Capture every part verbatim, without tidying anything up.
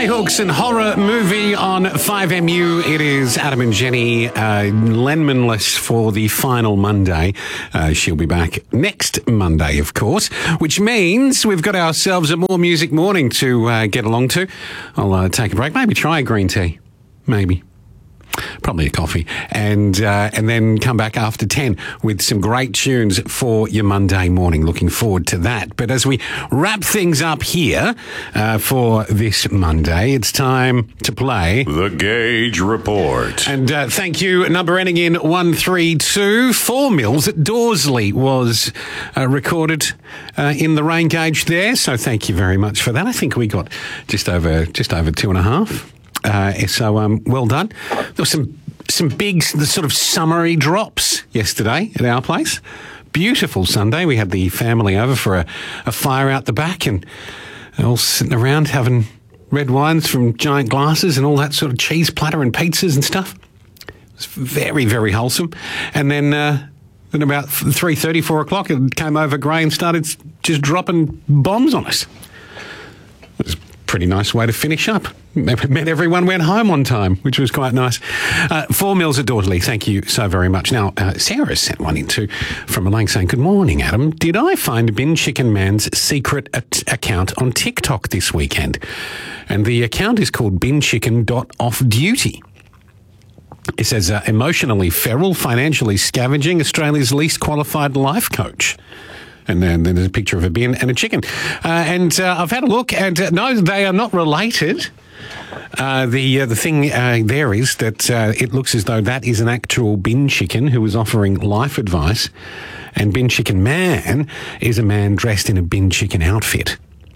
Greyhawks and horror movie on five M U. It is Adam and Jenny uh, Lenmanless for the final Monday. Uh, she'll be back next Monday, of course, which means we've got ourselves a more music morning to uh, get along to. I'll uh, take a break, maybe try a green tea, maybe. Probably a coffee, and uh, and then come back after ten with some great tunes for your Monday morning. Looking forward to that. But as we wrap things up here uh, for this Monday, it's time to play The Gauge Report. And uh, thank you. Number ending in one three two. Four Mills at Dorsley was uh, recorded uh, in the rain gauge there. So thank you very much for that. I think we got just over just over two and a half. Uh, so um, well done. There were some some big the sort of summery drops yesterday at our place. Beautiful Sunday. We had the family over for a, a fire out the back and all sitting around having red wines from giant glasses and all that sort of cheese platter and pizzas and stuff. It was very, very wholesome. And then uh, then about three thirty, four o'clock, it came over grey and started just dropping bombs on us. It was a pretty nice way to finish up. Meant everyone went home on time, which was quite nice. Uh, Four Mills at Dorsley, thank you so very much. Now, uh, Sarah sent one in too from Elaine saying, "Good morning, Adam. Did I find Bin Chicken Man's secret at- account on TikTok this weekend? And the account is called bin chicken dot off duty. It says, uh, emotionally feral, financially scavenging, Australia's least qualified life coach." And then, then there's a picture of a bin and a chicken. Uh, and uh, I've had a look, and uh, no, they are not related. Uh, the uh, the thing uh, there is that uh, it looks as though that is an actual bin chicken who is offering life advice, and Bin Chicken Man is a man dressed in a bin chicken outfit,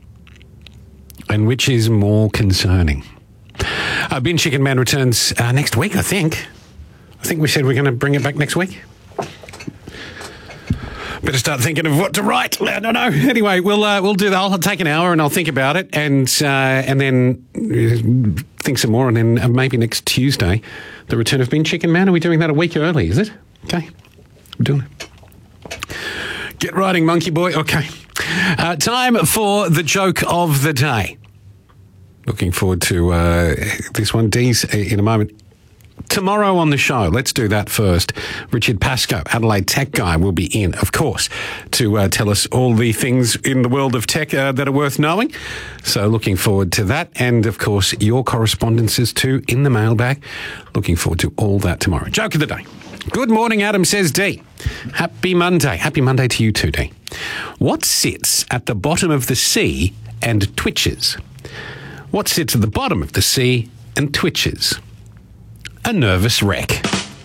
and which is more concerning. Uh, Bin Chicken Man returns uh, next week, I think. I think we said we're going to bring it back next week. Better start thinking of what to write. I don't know. Anyway, we'll uh, we'll do that. I'll take an hour and I'll think about it, and uh, and then think some more, and then uh, maybe next Tuesday, the return of Bin Chicken Man. Are we doing that a week early? Is it? Okay, we're doing it. Get writing, monkey boy. Okay, uh, time for the joke of the day. Looking forward to uh, this one. Dee's in a moment. Tomorrow on the show, let's do that first. Richard Pascoe, Adelaide Tech Guy, will be in, of course, to uh, tell us all the things in the world of tech uh, that are worth knowing. So looking forward to that. And, of course, your correspondences too in the mailbag. Looking forward to all that tomorrow. Joke of the day. Good morning, Adam, says Dee. Happy Monday. Happy Monday to you too, Dee. What sits at the bottom of the sea and twitches? What sits at the bottom of the sea and twitches? A nervous wreck.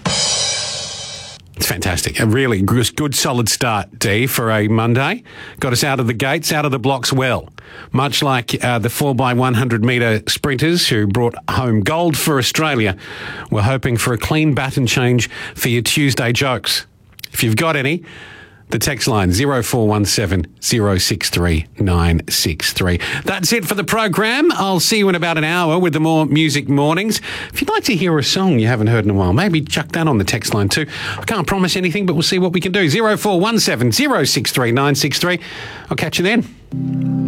It's fantastic. A really good, good solid start, Dee, for a Monday. Got us out of the gates, out of the blocks well. Much like uh, the four by one hundred metre sprinters who brought home gold for Australia. We're hoping for a clean baton change for your Tuesday jokes. If you've got any, the text line zero four one seven zero six three nine six three. That's it for the program. I'll see you in about an hour with the more music mornings. If you'd like to hear a song you haven't heard in a while, maybe chuck that on the text line too. I can't promise anything, but we'll see what we can do. zero four one seven zero six three nine six three. I'll catch you then.